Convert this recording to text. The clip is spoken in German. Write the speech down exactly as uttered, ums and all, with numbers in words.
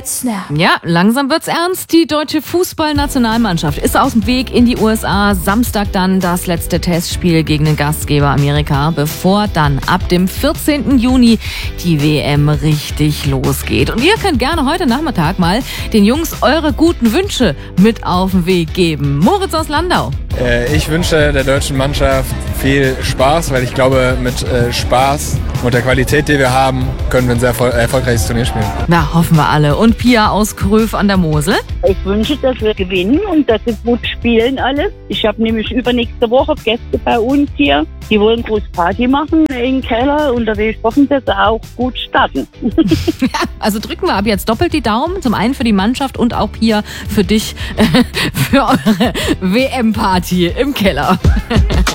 snap. Ja, langsam wird's ernst. Die deutsche Fußballnationalmannschaft ist aus dem Weg in die U S A. Samstag dann das letzte Testspiel gegen den Gastgeber Amerika, bevor dann ab dem vierzehnten Juni die W M richtig losgeht. Und ihr könnt gerne heute Nachmittag mal den Jungs eure guten Wünsche mit auf den Weg geben. Moritz aus Landau. Äh, ich wünsche der deutschen Mannschaft viel Spaß, weil ich glaube, mit äh, Spaß und der Qualität, die wir haben, können wir ein sehr erfol- erfolgreiches Turnier spielen. Na, hoffen wir alle. Und Pia aus Kröv an der Mosel. Ich wünsche, dass wir gewinnen und dass sie gut spielen alles. Ich habe nämlich übernächste Woche Gäste bei uns hier. Die wollen groß Party machen im Keller und da will ich hoffen, dass sie auch gut starten. Ja, also drücken wir ab jetzt doppelt die Daumen. Zum einen für die Mannschaft und auch Pia für dich, für eure W M-Party im Keller.